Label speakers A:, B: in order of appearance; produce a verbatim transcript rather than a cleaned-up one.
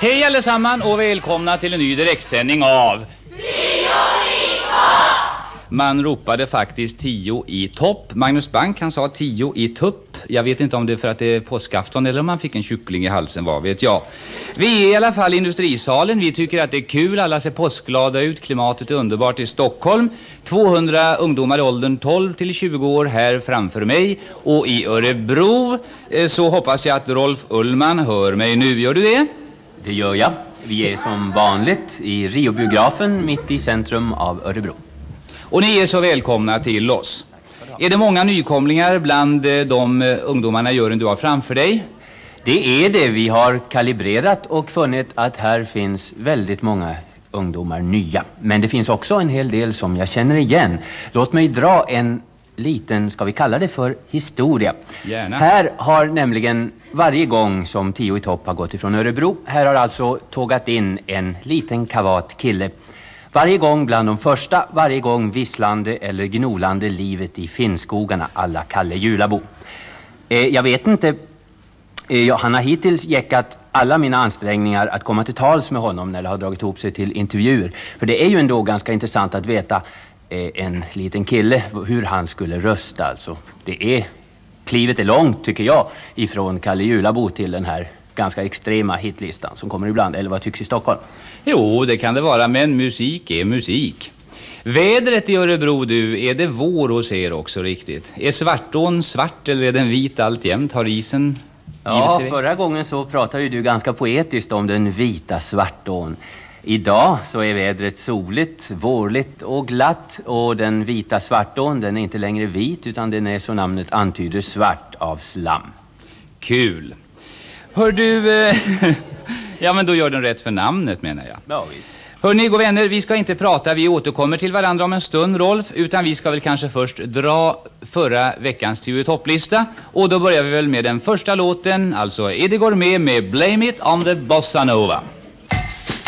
A: Hej allesamman och välkomna till en ny direktsändning av Man ropade faktiskt tio i topp. Magnus Bank, han sa tio i tupp. Jag vet inte om det är för att det är påskafton eller om man fick en kyckling i halsen, vad vet jag. Vi är i alla fall i industrisalen. Vi tycker att det är kul. Alla ser påskglada ut. Klimatet är underbart i Stockholm. tvåhundra ungdomar i åldern tolv till tjugo år här framför mig. Och i Örebro så hoppas jag att Rolf Ullman hör mig nu. Gör du det?
B: Det gör jag. Vi är som vanligt i Rio-biografen mitt i centrum av Örebro.
A: Och ni är så välkomna till oss. Är det många nykomlingar bland de ungdomarna juryn du har framför dig?
B: Det är det. Vi har kalibrerat och funnit att här finns väldigt många ungdomar nya. Men det finns också en hel del som jag känner igen. Låt mig dra en liten, ska vi kalla det för historia.
A: Gärna.
B: Här har nämligen varje gång som tio i topp har gått ifrån Örebro, här har alltså tågat in en liten kavat kille. Varje gång bland de första, varje gång visslande eller gnolande livet i Finnskogarna, alla Kalle Julabo. Eh, jag vet inte, eh, han har hittills jäckat alla mina ansträngningar att komma till tals med honom när det har dragit ihop sig till intervjuer. För det är ju ändå ganska intressant att veta eh, en liten kille, hur han skulle rösta. Alltså, det är, klivet är långt tycker jag ifrån Kalle Julabo till den här ganska extrema hitlistan som kommer ibland, eller vad tycks i Stockholm?
A: Jo, det kan det vara, men musik är musik. Vädret i Örebro, du, är det vår hos er också riktigt? Är Svartån svart eller är den vit alltjämt? Har isen...
B: Ja, förra gången så pratade ju du ganska poetiskt om den vita Svartån. Idag så är vädret soligt, vårligt och glatt, och den vita Svartån, den är inte längre vit utan den är, så namnet antyder, svart av slam.
A: Kul. Hör du... Eh, ja, men då gör den rätt för namnet, menar jag.
B: Ja, visst.
A: Hörrni, gå vänner, vi ska inte prata, vi återkommer till varandra om en stund, Rolf, utan vi ska väl kanske först dra förra veckans tio i topplista. Och då börjar vi väl med den första låten, alltså Eddie Gourmet med Blame It on the Bossa Nova.